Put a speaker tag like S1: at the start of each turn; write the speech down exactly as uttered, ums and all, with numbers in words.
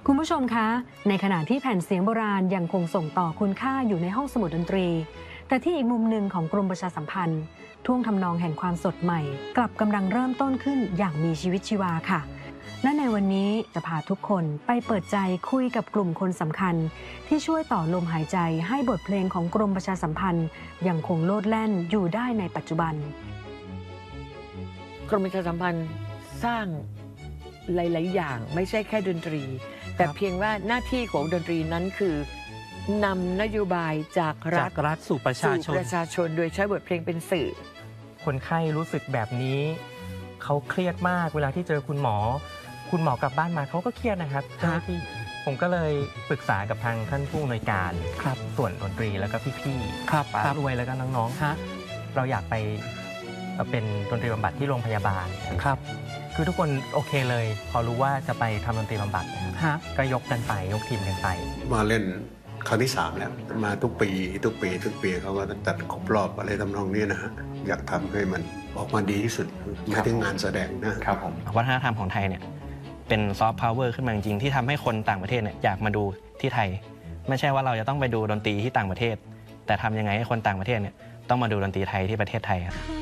S1: คุณผู้ชมคะในขณะที่แผ่นเสียงโบราณยังคงส่งต่อคุณค่าอยู่ในห้องสมุดดนตรีแต่ที่อีกมุมหนึ่งของกรมประชาสัมพันธ์ท่วงทำนองแห่งความสดใหม่กลับกำลังเริ่มต้นขึ้นอย่างมีชีวิตชีวาค่ะและในวันนี้จะพาทุกคนไปเปิดใจคุยกับกลุ่มคนสำคัญที่ช่วยต่อลมหายใจให้บทเพลงของกรมประชาสัมพันธ์ยังคงโลดแล่นอยู่ได้ในปัจจุบัน
S2: กรมประชาสัมพันธ์สร้างหลายๆอย่างไม่ใช่แค่ดนตรีแต่เพียงว่าหน้าที่ของดนตรีนั้นคือนำนโยบายจากรัฐ
S3: จากรัฐสู่ประชาชน
S2: ประชาชนโดยใช้บทเพลงเป็นสื่อ
S3: คนไข้รู้สึกแบบนี้เขาเครียดมากเวลาที่เจอคุณหมอคุณหมอกลับบ้านมาเขาก็เครียดนะครับเจ้าหน้าที่ผมก็เลยปรึกษากับทางท่านผู้อำนวยการครับส่วนดนตรีแล้วก็พี่ๆครับป้ารวยแล้วก็น้องๆเราอยากไปเป็นดนตรีบำบัดที่โรงพยาบาลครับคือทุกคนโอเคเลยพอรู้ว่าจะไปทำดนตรีบำบัดนะครับก็ยกกันไปยกทีมกันไป
S4: มาเล่นครั้งที่สามแล้วมาทุกปีทุกปีทุกปีเขาก็จัดครบรอบอะไรทำนองนี้นะฮะอยากทำให้มันออกมาดีที่สุดไม่ถึงงานแสดงนะครับ
S5: ผมวัฒนธรรมของไทยเนี่ยเป็นซอฟต์พาวเวอร์ขึ้นมาจริงๆที่ทำให้คนต่างประเทศเนี่ยอยากมาดูที่ไทยไม่ใช่ว่าเราจะต้องไปดูดนตรีที่ต่างประเทศแต่ทำยังไงให้คนต่างประเทศเนี่ยต้องมาดูดนตรีไทยที่ประเทศไทยครับ